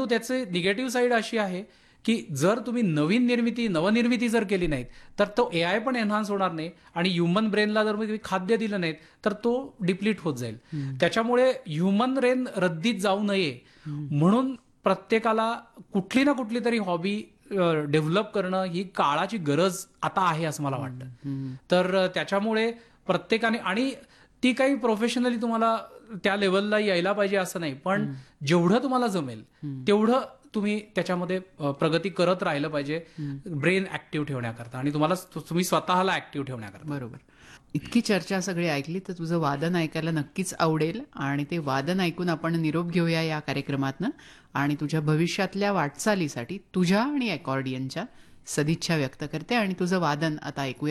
परंतु त्याचे negative side अशी आहे की जर तुम्ही नवनिर्मिती जर केली नाहीत तर तो एआय पण एन्हान्स होणार नाही आणि ह्युमन ब्रेनला जर तुम्ही खाद्य दिलं नाहीत तर तो डिप्लीट होत जाईल. त्याच्यामुळे ह्युमन ब्रेन रद्दीत जाऊ नये म्हणून प्रत्येकाला कुठली ना कुठली तरी हॉबी डेव्हलप करणं ही काळाची गरज आता आहे असं मला वाटतं. तर त्याच्यामुळे प्रत्येकाने, आणि ती काही प्रोफेशनली तुम्हाला त्या लेवलला यायला पाहिजे असं नाही, पण जेवढं तुम्हाला जमेल तेवढं तुम्ही त्याच्यामध्ये प्रगती करत राहिलं पाहिजे ब्रेन ऍक्टिव्ह ठेवण्याकरता आणि तुम्ही स्वतःला ऍक्टिव्ह ठेवण्याकरता. बरोबर. इतकी चर्चा सगळी ऐकली तर तुझं वादन ऐकायला नक्कीच आवडेल आणि ते वादन ऐकून आपण निरोप घेऊया या कार्यक्रमातनं आणि तुझ्या भविष्यातल्या वाटचालीसाठी तुझ्या आणि अकॉर्डियनच्या सदिच्छा व्यक्त करते आणि तुझं वादन आता ऐकूया.